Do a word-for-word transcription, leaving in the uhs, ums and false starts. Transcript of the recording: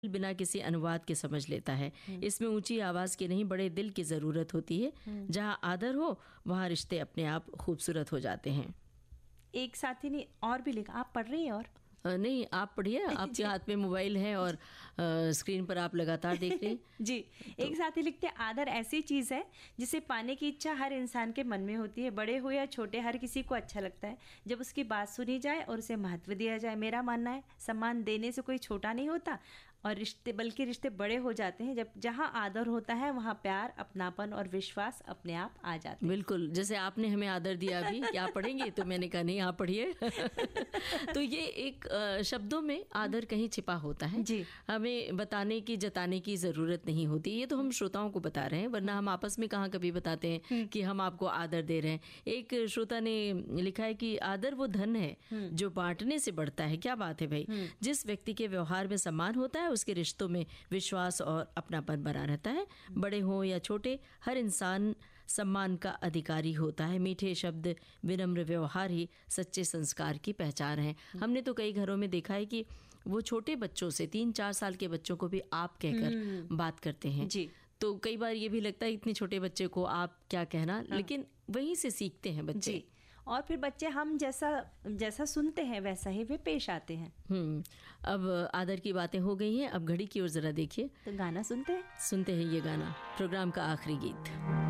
बिना किसी अनुवाद के समझ लेता है। इसमें ऊंची आवाज की नहीं, बड़े दिल की जरूरत होती है। जहाँ आदर हो वहाँ रिश्ते अपने आप खूबसूरत हो जाते हैं। एक साथी ने और भी लिखा, आप पढ़ रही हैं? और आ, नहीं, आप पढ़िए। आपके हाथ में मोबाइल है और आ, स्क्रीन पर आप लगातार देख रहे हैं। जी। तो एक साथी लिखते हैं, आदर ऐसी चीज़ है जिसे पाने की इच्छा हर इंसान के मन में होती है। बड़े हो या छोटे, हर किसी को अच्छा लगता है जब उसकी बात सुनी जाए और उसे महत्व दिया जाए। मेरा मानना है सम्मान देने से कोई छोटा नहीं होता और रिश्ते बल्कि रिश्ते बड़े हो जाते हैं जब जहाँ आदर होता है वहाँ प्यार, अपनापन और विश्वास अपने आप आ जाते हैं। बिल्कुल, जैसे आपने हमें आदर दिया अभी कि आप पढ़ेंगे, तो मैंने कहा नहीं, आप पढ़िए। तो ये एक शब्दों में आदर कहीं छिपा होता है जी। हमें बताने की, जताने की ज़रूरत नहीं होती। ये तो हम श्रोताओं को बता रहे हैं, वरना हम आपस में कहाँ कभी बताते हैं कि हम आपको आदर दे रहे हैं। एक श्रोता ने लिखा है कि आदर वो धन है जो बांटने से बढ़ता है। क्या बात है भाई। जिस व्यक्ति के व्यवहार में सम्मान होता है उसके रिश्तों में विश्वास और अपनापन बना रहता है। बड़े हों या छोटे, हर इंसान सम्मान का अधिकारी होता है। मीठे शब्द, विनम्र व्यवहार ही सच्चे संस्कार की पहचान है। हमने तो कई घरों में देखा है कि वो छोटे बच्चों से, तीन चार साल के बच्चों को भी आप कहकर बात करते हैं जी। तो कई बार ये भी लगता है इतने छोटे बच्चे को आप क्या कहना, हाँ। लेकिन वहीं से सीखते हैं बच्चे जी। और फिर बच्चे हम जैसा जैसा सुनते हैं वैसा ही वे पेश आते हैं। हम्म अब आदर की बातें हो गई हैं, अब घड़ी की ओर जरा देखिए। तो गाना सुनते हैं सुनते हैं ये गाना, प्रोग्राम का आखिरी गीत।